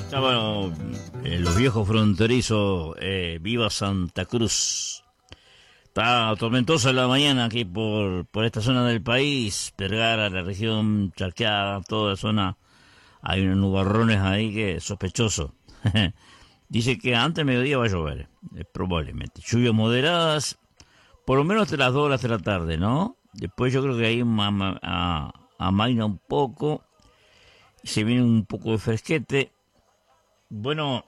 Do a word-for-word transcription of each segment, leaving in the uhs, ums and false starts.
Estaban eh, los viejos fronterizos, eh, viva Santa Cruz. Está tormentosa la mañana aquí por, por esta zona del país, Vergara, la región charqueada, toda la zona. Hay unos nubarrones ahí que sospechoso. Dice que antes del mediodía va a llover, eh, probablemente. Lluvias moderadas, por lo menos hasta las dos horas de la tarde, ¿no? Después yo creo que ahí ama, a, amaina un poco, se viene un poco de fresquete. Bueno,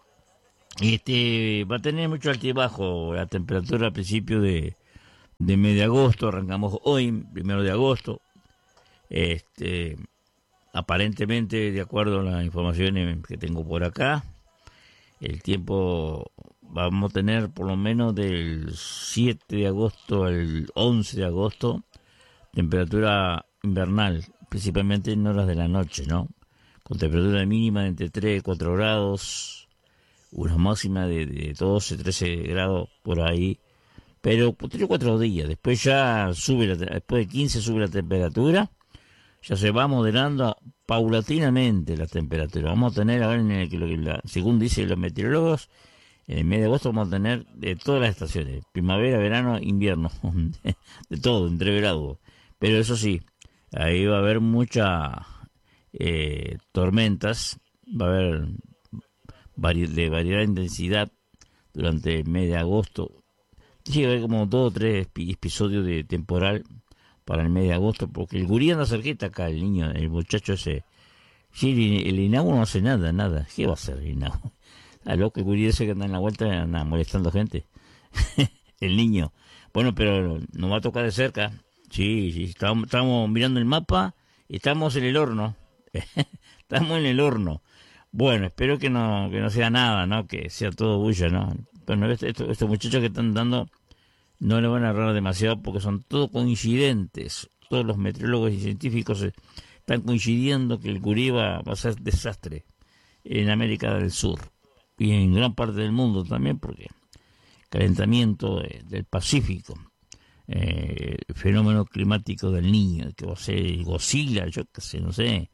este va a tener mucho altibajo la temperatura al principio de, de mes de agosto. Arrancamos hoy, primero de agosto. Este, aparentemente, de acuerdo a las informaciones que tengo por acá, el tiempo vamos a tener por lo menos del siete de agosto al once de agosto temperatura invernal, principalmente en horas de la noche, ¿no? Con temperatura mínima de entre tres y cuatro grados, una máxima de, de doce, trece grados por ahí, pero por tres o cuatro días. Después ya sube, la, después de quince sube la temperatura, ya se va moderando paulatinamente la temperatura. Vamos a tener, a ver, en el, la, según dicen los meteorólogos, en el mes de agosto vamos a tener de todas las estaciones, primavera, verano, invierno, de todo, entreverado. Pero eso sí, ahí va a haber mucha... Eh, tormentas, va a haber vari de variedad de intensidad durante el mes de agosto. Sí, va a haber como dos o tres episodios de temporal para el mes de agosto, porque el gurí anda cerquita acá, el niño, el muchacho ese. Sí, el, el Inau no hace nada, nada. ¿Qué va a hacer el Inau? A lo que el gurí ese que anda en la vuelta, anda molestando gente. El niño. Bueno, pero nos va a tocar de cerca. Sí, sí, estamos, estamos mirando el mapa y estamos en el horno. Estamos en el horno. Bueno, espero que no que no sea nada, ¿no? Que sea todo bulla, ¿no? Pero estos, estos muchachos que están dando no le van a agarrar demasiado porque son todos coincidentes. Todos los meteorólogos y científicos están coincidiendo que el Curí va, va a ser desastre en América del Sur y en gran parte del mundo también, porque calentamiento de, del Pacífico, eh, el fenómeno climático del Niño, que va a ser Godzilla, yo qué sé, no sé.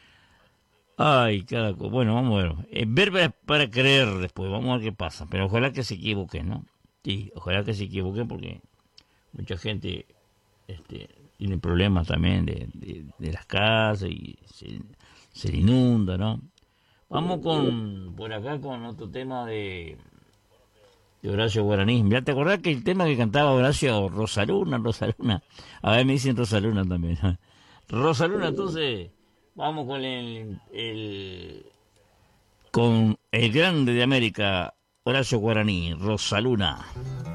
Ay, cada cosa. Bueno, vamos a ver. Eh, ver para creer después. Vamos a ver qué pasa. Pero ojalá que se equivoquen, ¿no? Sí, ojalá que se equivoquen porque mucha gente este, tiene problemas también de, de, de las casas y se, se inunda, ¿no? Vamos con por acá con otro tema de, de Horacio Guaraní. Mirá, ¿te acordás que el tema que cantaba Horacio, Rosaluna, Rosaluna? A ver, me dicen Rosaluna también. Rosaluna, entonces... Vamos con el, el con el grande de América, Horacio Guaraní, Rosaluna.